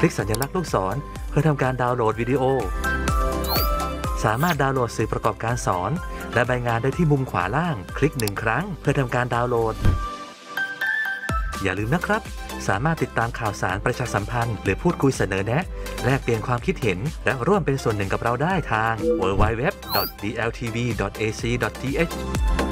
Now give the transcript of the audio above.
ลิกสัญลักษณ์ลูกศรเพื่อทำการดาวน์โหลดวิดีโอสามารถดาวน์โหลดสื่อประกอบการสอนและใบงานได้ที่มุมขวาล่างคลิก1ครั้งเพื่อทำการดาวน์โหลดอย่าลืมนะครับสามารถติดตามข่าวสารประชาสัมพันธ์หรือพูดคุยเสนอแนะแลกเปลี่ยนความคิดเห็นและร่วมเป็นส่วนหนึ่งกับเราได้ทาง www.dltv.ac.th